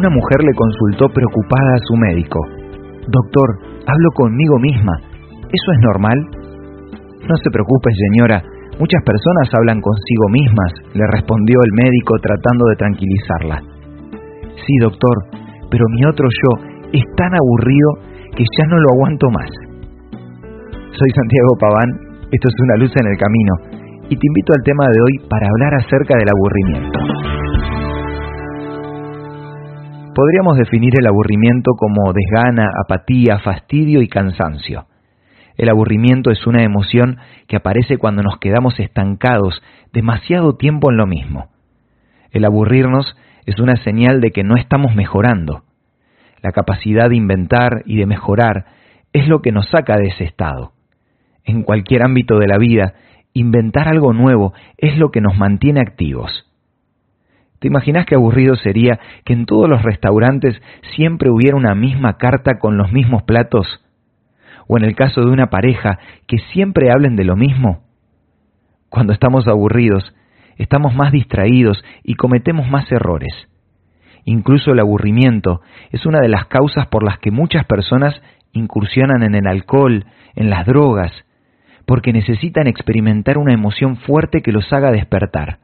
una mujer le consultó preocupada a su médico. «Doctor, hablo conmigo misma. ¿Eso es normal?» «No se preocupe, señora. Muchas personas hablan consigo mismas», le respondió el médico tratando de tranquilizarla. «Sí, doctor, pero mi otro yo es tan aburrido que ya no lo aguanto más». Soy Santiago Paván, esto es Una luz en el camino, y te invito al tema de hoy para hablar acerca del aburrimiento. Podríamos definir el aburrimiento como desgana, apatía, fastidio y cansancio. El aburrimiento es una emoción que aparece cuando nos quedamos estancados demasiado tiempo en lo mismo. El aburrirnos es una señal de que no estamos mejorando. La capacidad de inventar y de mejorar es lo que nos saca de ese estado. En cualquier ámbito de la vida, inventar algo nuevo es lo que nos mantiene activos. ¿Te imaginas qué aburrido sería que en todos los restaurantes siempre hubiera una misma carta con los mismos platos? ¿O en el caso de una pareja, que siempre hablen de lo mismo? Cuando estamos aburridos, estamos más distraídos y cometemos más errores. Incluso el aburrimiento es una de las causas por las que muchas personas incursionan en el alcohol, en las drogas, porque necesitan experimentar una emoción fuerte que los haga despertar.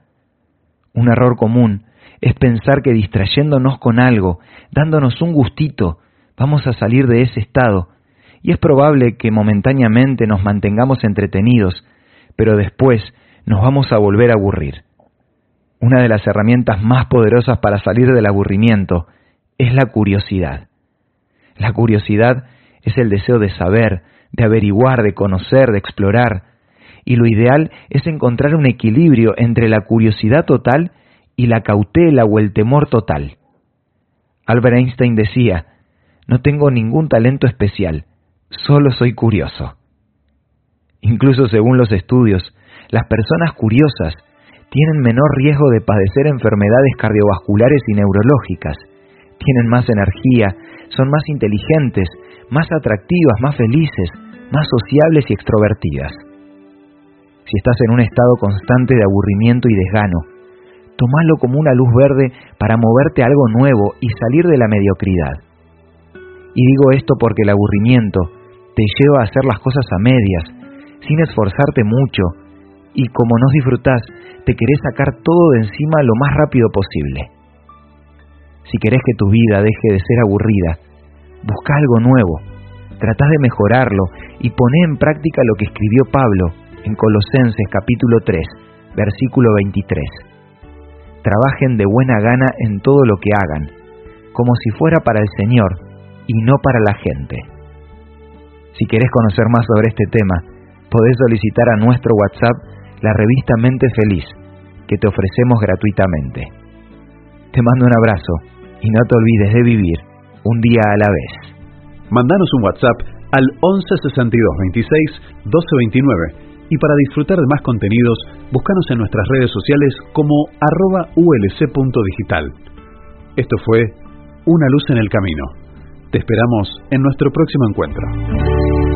Un error común es pensar que distrayéndonos con algo, dándonos un gustito, vamos a salir de ese estado, y es probable que momentáneamente nos mantengamos entretenidos, pero después nos vamos a volver a aburrir. Una de las herramientas más poderosas para salir del aburrimiento es la curiosidad. La curiosidad es el deseo de saber, de averiguar, de conocer, de explorar, y lo ideal es encontrar un equilibrio entre la curiosidad total y la cautela o el temor total. Albert Einstein decía: «No tengo ningún talento especial, solo soy curioso». Incluso según los estudios, las personas curiosas tienen menor riesgo de padecer enfermedades cardiovasculares y neurológicas, tienen más energía, son más inteligentes, más atractivas, más felices, más sociables y extrovertidas. Si estás en un estado constante de aburrimiento y desgano, tómalo como una luz verde para moverte a algo nuevo y salir de la mediocridad. Y digo esto porque el aburrimiento te lleva a hacer las cosas a medias, sin esforzarte mucho, y como no disfrutás, te querés sacar todo de encima lo más rápido posible. Si querés que tu vida deje de ser aburrida, busca algo nuevo, tratá de mejorarlo y poné en práctica lo que escribió Pablo en Colosenses capítulo 3, versículo 23. Trabajen de buena gana en todo lo que hagan, como si fuera para el Señor y no para la gente. Si querés conocer más sobre este tema, podés solicitar a nuestro WhatsApp la revista Mente Feliz, que te ofrecemos gratuitamente. Te mando un abrazo y no te olvides de vivir un día a la vez. Mandanos un WhatsApp al 11 62 26 12 29 y para disfrutar de más contenidos, búscanos en nuestras redes sociales como @ulc.digital. Esto fue Una luz en el camino. Te esperamos en nuestro próximo encuentro.